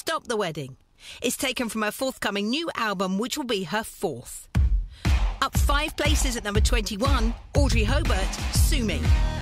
Stop the Wedding. It's taken from her forthcoming new album, which will be her fourth. Up 5 places at number 21, Audrey Hobart, Sue Me.